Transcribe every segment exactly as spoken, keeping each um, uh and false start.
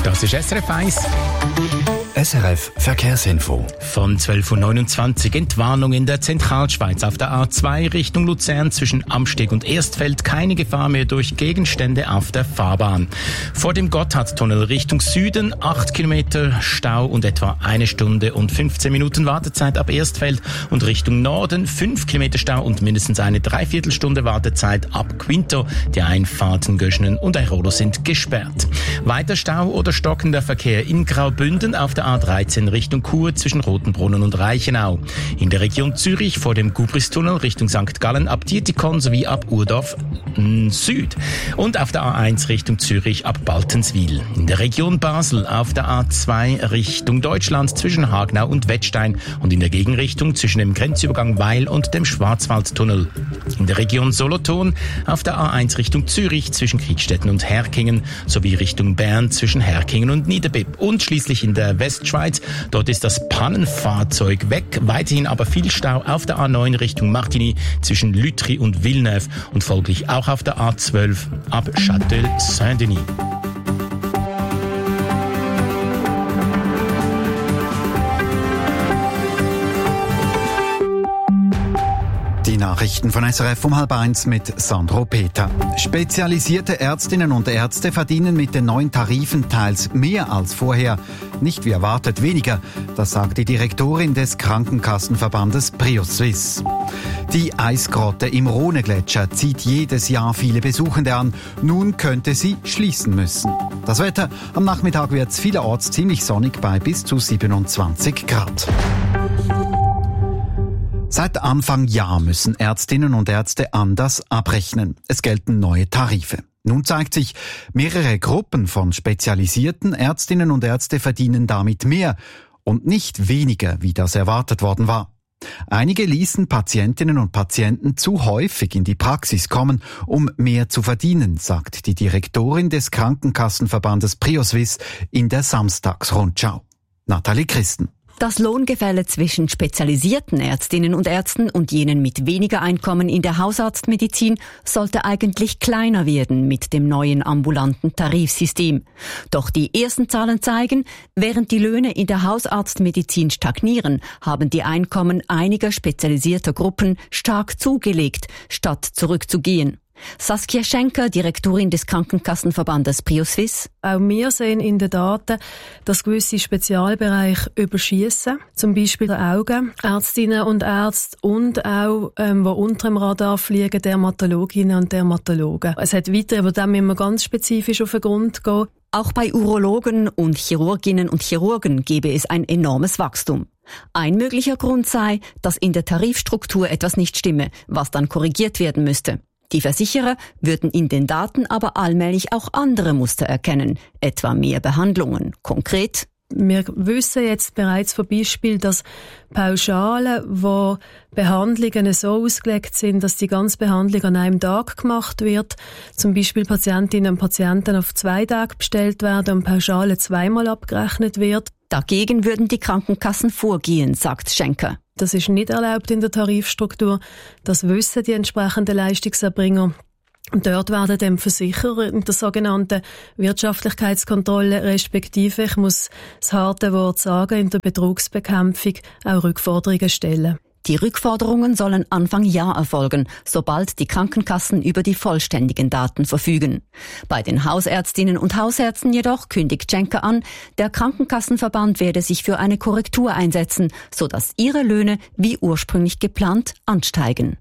Das ist S R F eins. S R F Verkehrsinfo. Von zwölf Uhr neunundzwanzig Entwarnung in der Zentralschweiz auf der A zwei Richtung Luzern zwischen Amsteg und Erstfeld. Keine Gefahr mehr durch Gegenstände auf der Fahrbahn. Vor dem Gotthardtunnel Richtung Süden acht Kilometer Stau und etwa eine Stunde und fünfzehn Minuten Wartezeit ab Erstfeld. Und Richtung Norden fünf Kilometer Stau und mindestens eine Dreiviertelstunde Wartezeit ab Quinto. Die Einfahrten Göschnen und Airolo sind gesperrt. Weiter Stau oder stockender Verkehr in Graubünden auf der A dreizehn Richtung Chur zwischen Rotenbrunnen und Reichenau. In der Region Zürich vor dem Gubristunnel Richtung Sankt Gallen ab Dietikon sowie ab Urdorf Süd. Und auf der A eins Richtung Zürich ab Baltenswil. In der Region Basel auf der A zwei Richtung Deutschland zwischen Hagenau und Wettstein und in der Gegenrichtung zwischen dem Grenzübergang Weil und dem Schwarzwaldtunnel. In der Region Solothurn auf der A eins Richtung Zürich zwischen Kriegstetten und Herkingen sowie Richtung Bern zwischen Herkingen und Niederbipp. Und schließlich in der Westschweiz, dort ist das Pannenfahrzeug weg, weiterhin aber viel Stau auf der A neun Richtung Martigny zwischen Lütry und Villeneuve und folglich auch auf der A zwölf ab Châtel-Saint-Denis. Die Nachrichten von S R F um halb eins mit Sandro Peter. Spezialisierte Ärztinnen und Ärzte verdienen mit den neuen Tarifen teils mehr als vorher. Nicht wie erwartet weniger, das sagt die Direktorin des Krankenkassenverbandes Prioswiss. Die Eisgrotte im Rhonegletscher zieht jedes Jahr viele Besuchende an. Nun könnte sie schließen müssen. Das Wetter: am Nachmittag wird es vielerorts ziemlich sonnig bei bis zu siebenundzwanzig Grad. Seit Anfang Jahr müssen Ärztinnen und Ärzte anders abrechnen. Es gelten neue Tarife. Nun zeigt sich, mehrere Gruppen von spezialisierten Ärztinnen und Ärzte verdienen damit mehr und nicht weniger, wie das erwartet worden war. Einige ließen Patientinnen und Patienten zu häufig in die Praxis kommen, um mehr zu verdienen, sagt die Direktorin des Krankenkassenverbandes Prioswiss in der Samstagsrundschau. Nathalie Christen. Das Lohngefälle zwischen spezialisierten Ärztinnen und Ärzten und jenen mit weniger Einkommen in der Hausarztmedizin sollte eigentlich kleiner werden mit dem neuen ambulanten Tarifsystem. Doch die ersten Zahlen zeigen, während die Löhne in der Hausarztmedizin stagnieren, haben die Einkommen einiger spezialisierter Gruppen stark zugelegt, statt zurückzugehen. Saskia Schenker, Direktorin des Krankenkassenverbandes Prioswiss. Auch wir sehen in den Daten, dass gewisse Spezialbereiche überschiessen, zum Beispiel die Augen, Ärztinnen und Ärzte und auch, ähm, die unter dem Radar fliegen, Dermatologinnen und Dermatologen. Es hat weiter, aber da müssen wir ganz spezifisch auf den Grund gehen. Auch bei Urologen und Chirurginnen und Chirurgen gebe es ein enormes Wachstum. Ein möglicher Grund sei, dass in der Tarifstruktur etwas nicht stimme, was dann korrigiert werden müsste. Die Versicherer würden in den Daten aber allmählich auch andere Muster erkennen, etwa mehr Behandlungen. Konkret: Wir wissen jetzt bereits von Beispielen, dass Pauschalen, wo Behandlungen so ausgelegt sind, dass die ganze Behandlung an einem Tag gemacht wird, zum Beispiel Patientinnen und Patienten auf zwei Tage bestellt werden und Pauschale zweimal abgerechnet wird. Dagegen würden die Krankenkassen vorgehen, sagt Schenker. Das ist nicht erlaubt in der Tarifstruktur. Das wissen die entsprechenden Leistungserbringer. Und dort werden dem Versicherer in der sogenannten Wirtschaftlichkeitskontrolle respektive, ich muss das harte Wort sagen, in der Betrugsbekämpfung auch Rückforderungen stellen. Die Rückforderungen sollen Anfang Jahr erfolgen, sobald die Krankenkassen über die vollständigen Daten verfügen. Bei den Hausärztinnen und Hausärzten jedoch kündigt Schenker an, der Krankenkassenverband werde sich für eine Korrektur einsetzen, sodass ihre Löhne wie ursprünglich geplant ansteigen.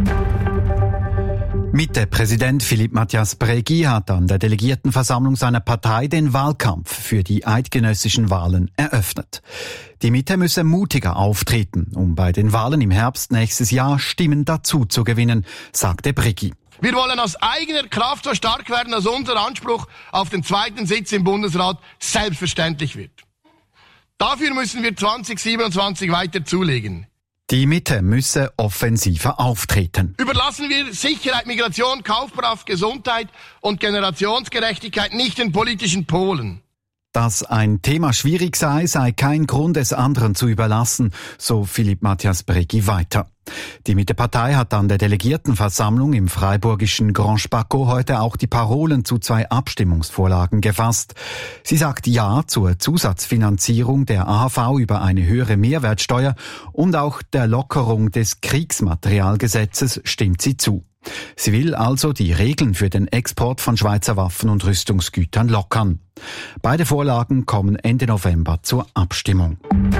Mitte-Präsident Philippe Mathias Brägi hat an der Delegiertenversammlung seiner Partei den Wahlkampf für die eidgenössischen Wahlen eröffnet. Die Mitte müsse mutiger auftreten, um bei den Wahlen im Herbst nächstes Jahr Stimmen dazu zu gewinnen, sagte Brägi. Wir wollen aus eigener Kraft so stark werden, dass unser Anspruch auf den zweiten Sitz im Bundesrat selbstverständlich wird. Dafür müssen wir zwanzig siebenundzwanzig weiter zulegen. Die Mitte müsse offensiver auftreten. Überlassen wir Sicherheit, Migration, Kaufkraft, Gesundheit und Generationsgerechtigkeit nicht den politischen Polen. Dass ein Thema schwierig sei, sei kein Grund, es anderen zu überlassen, so Philipp Matthias Breggi weiter. Die Mitte-Partei hat an der Delegiertenversammlung im freiburgischen Grand Spaco heute auch die Parolen zu zwei Abstimmungsvorlagen gefasst. Sie sagt Ja zur Zusatzfinanzierung der A H V über eine höhere Mehrwertsteuer und auch der Lockerung des Kriegsmaterialgesetzes stimmt sie zu. Sie will also die Regeln für den Export von Schweizer Waffen und Rüstungsgütern lockern. Beide Vorlagen kommen Ende November zur Abstimmung.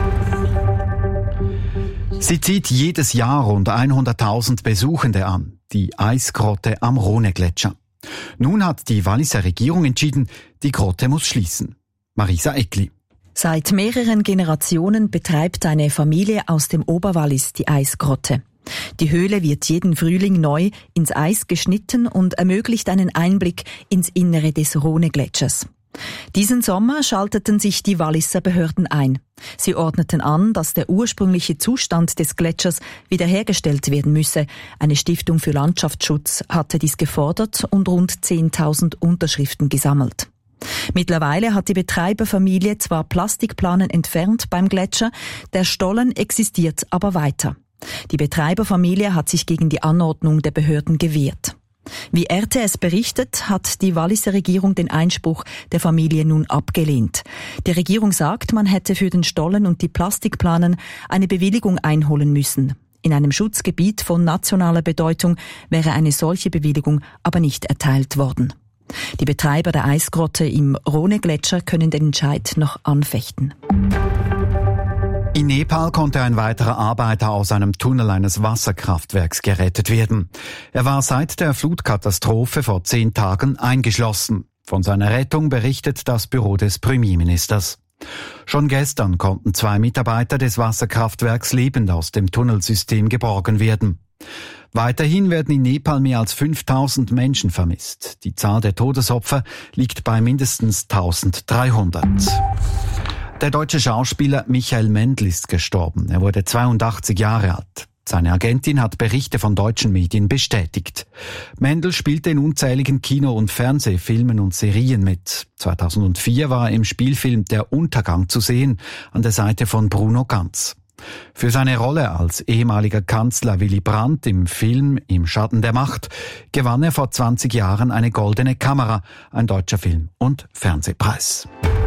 Sie zieht jedes Jahr rund hunderttausend Besuchende an, die Eisgrotte am Rhone-Gletscher. Nun hat die Walliser Regierung entschieden, die Grotte muss schließen. Marisa Eckli. Seit mehreren Generationen betreibt eine Familie aus dem Oberwallis die Eisgrotte. Die Höhle wird jeden Frühling neu ins Eis geschnitten und ermöglicht einen Einblick ins Innere des Rhone-Gletschers. Diesen Sommer schalteten sich die Walliser Behörden ein. Sie ordneten an, dass der ursprüngliche Zustand des Gletschers wiederhergestellt werden müsse. Eine Stiftung für Landschaftsschutz hatte dies gefordert und rund zehntausend Unterschriften gesammelt. Mittlerweile hat die Betreiberfamilie zwar Plastikplanen entfernt beim Gletscher, der Stollen existiert aber weiter. Die Betreiberfamilie hat sich gegen die Anordnung der Behörden gewehrt. Wie R T S berichtet, hat die Walliser Regierung den Einspruch der Familie nun abgelehnt. Die Regierung sagt, man hätte für den Stollen und die Plastikplanen eine Bewilligung einholen müssen. In einem Schutzgebiet von nationaler Bedeutung wäre eine solche Bewilligung aber nicht erteilt worden. Die Betreiber der Eisgrotte im Rhone-Gletscher können den Entscheid noch anfechten. In Nepal konnte ein weiterer Arbeiter aus einem Tunnel eines Wasserkraftwerks gerettet werden. Er war seit der Flutkatastrophe vor zehn Tagen eingeschlossen. Von seiner Rettung berichtet das Büro des Premierministers. Schon gestern konnten zwei Mitarbeiter des Wasserkraftwerks lebend aus dem Tunnelsystem geborgen werden. Weiterhin werden in Nepal mehr als fünftausend Menschen vermisst. Die Zahl der Todesopfer liegt bei mindestens eintausenddreihundert. Der deutsche Schauspieler Michael Mendl ist gestorben. Er wurde zweiundachtzig Jahre alt. Seine Agentin hat Berichte von deutschen Medien bestätigt. Mendl spielte in unzähligen Kino- und Fernsehfilmen und Serien mit. zweitausendvier war er im Spielfilm Der Untergang zu sehen, an der Seite von Bruno Ganz. Für seine Rolle als ehemaliger Kanzler Willy Brandt im Film Im Schatten der Macht gewann er vor zwanzig Jahren eine Goldene Kamera, ein deutscher Film- und Fernsehpreis.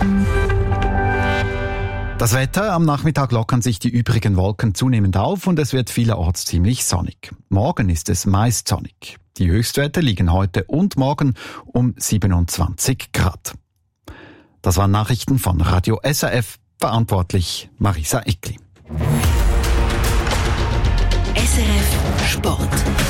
Das Wetter: Am Nachmittag lockern sich die übrigen Wolken zunehmend auf und es wird vielerorts ziemlich sonnig. Morgen ist es meist sonnig. Die Höchstwerte liegen heute und morgen um siebenundzwanzig Grad. Das waren Nachrichten von Radio S R F, verantwortlich Marisa Eckli. S R F Sport.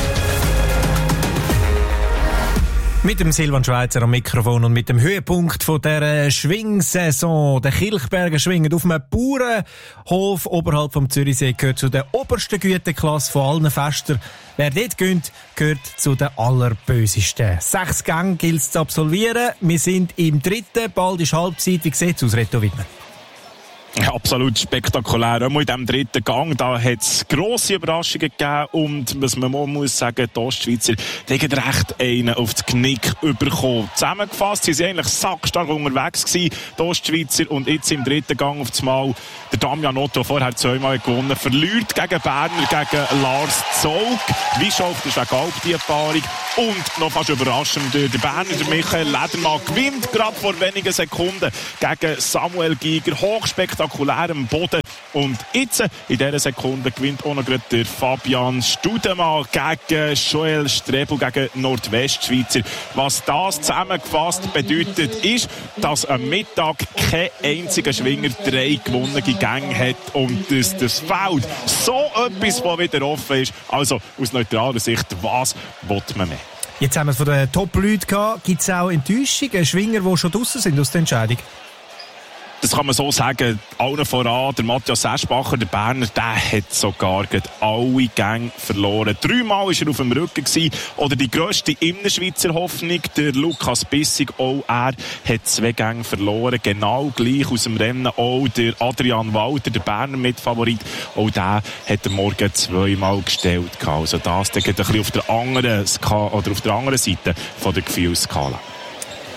Mit dem Silvan Schweizer am Mikrofon und mit dem Höhepunkt von dieser Schwingsaison. Der Kilchberger schwingen auf einem Bauernhof oberhalb vom Zürichsee, gehört zu der obersten Güteklasse von allen Festern. Wer dort gönnt, gehört zu den allerbösesten. Sechs Gänge gilt es zu absolvieren. Wir sind im dritten, bald ist Halbzeit. Wie sieht es aus, Reto Wittmann? Ja, absolut spektakulär. Auch in diesem dritten Gang, da hat es grosse Überraschungen gegeben und was man mal muss sagen, die Ostschweizer, die haben recht einen auf das Knick bekommen. Zusammengefasst, sie waren eigentlich sackstark unterwegs gewesen, die Ostschweizer, und jetzt im dritten Gang auf das Mal der Damian Otto, vorher zweimal gewonnen, verliert gegen Berner, gegen Lars Zog. Wie schafft es wegen Alp die Paarung? Und noch fast überraschend, der Berner, der Michael Ledermann, gewinnt gerade vor wenigen Sekunden gegen Samuel Giger, hochspektakulärem Boden. Und jetzt, in dieser Sekunde, gewinnt auch noch gerade der Fabian Studemann gegen Joel Strebel, gegen Nordwestschweizer. Was das zusammengefasst bedeutet, ist, dass am Mittag kein einziger Schwinger drei gewonnene Gänge hat und dass das Feld so etwas, was wieder offen ist. Also, aus neutraler Sicht, was will man mehr? Jetzt haben wir es von den Top-Leuten gehabt. Gibt es auch Enttäuschungen, Schwinger, die schon draussen sind aus der Entscheidung? Das kann man so sagen, allen voran, der Matthias Eschbacher, der Berner, der hat sogar alle Gänge verloren. Dreimal war er auf dem Rücken gewesen. Oder die grösste Innerschweizer Hoffnung, der Lukas Bissig, auch er hat zwei Gänge verloren. Genau gleich aus dem Rennen auch der Adrian Walter, der Berner Mitfavorit, auch der hat am Morgen zweimal gestellt. Also das geht ein bisschen auf der anderen, Ska- oder auf der anderen Seite von der Gefühlsskala.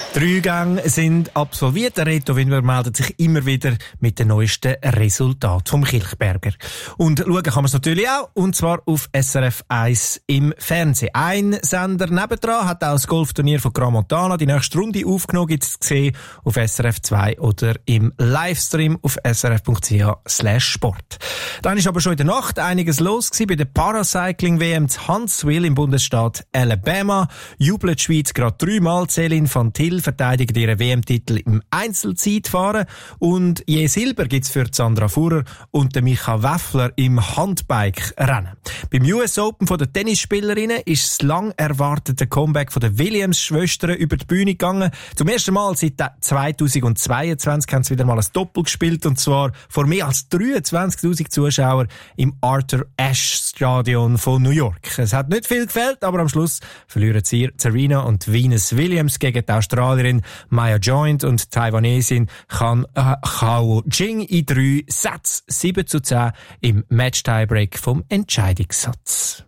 Drei Gänge sind absolviert. Der Reto Winwer meldet sich immer wieder mit den neuesten Resultaten vom Kilchberger. Und schauen kann man es natürlich auch, und zwar auf S R F eins im Fernsehen. Ein Sender nebendran hat auch das Golfturnier von Gran Montana die nächste Runde aufgenommen, gibt es zu sehen auf S R F zwei oder im Livestream auf srf.ch slash sport. Dann ist aber schon in der Nacht einiges los gewesen bei der Paracycling-W M zu Huntsville im Bundesstaat Alabama. Jubelt die Schweiz gerade dreimal. Céline van Til verteidigt ihren W M-Titel im Einzelzeitfahren. Und je Silber gibt's für Sandra Fuhrer und den Micha Weffler im Handbike-Rennen. Beim U S Open von den Tennisspielerinnen ist das lang erwartete Comeback von den Williams-Schwestern über die Bühne gegangen. Zum ersten Mal seit zweitausendzweiundzwanzig haben sie wieder mal ein Doppel gespielt, und zwar vor mehr als dreiundzwanzigtausend Zuschauern im Arthur Ashe Stadion von New York. Es hat nicht viel gefällt, aber am Schluss verlieren sie Serena und Venus Williams gegen die Australierin Maya Joint und die Taiwanesin Chan äh, Hao Jing in drei Sätzen, sieben zu zehn im Match-Tiebreak vom Entscheidungssatz.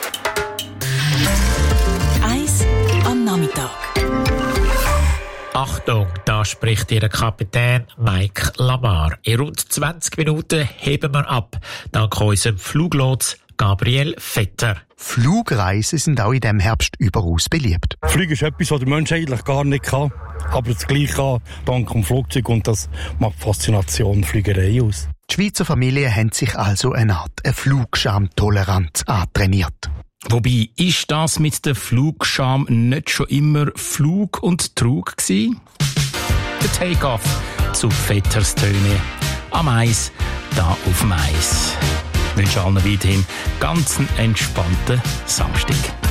Eis am Nachmittag. Achtung, da spricht Ihr Kapitän Mike Lamar. In rund zwanzig Minuten heben wir ab, dank unserem Fluglotse Gabriel Vetter. Flugreisen sind auch in diesem Herbst überaus beliebt. Fliegen ist etwas, was der Mensch eigentlich gar nicht kann, aber das Gleiche kann dank dem Flugzeug, und das macht Faszination Fliegerei aus. Die Schweizer Familien haben sich also eine Art eine Flugscham-Toleranz antrainiert. Wobei, ist das mit der Flugscham nicht schon immer Flug und Trug gewesen? Der Take-Off zu Vetters Töne. Am Eis, da auf dem Eis. Ich wünsche allen weiterhin ganz einen entspannten Samstag.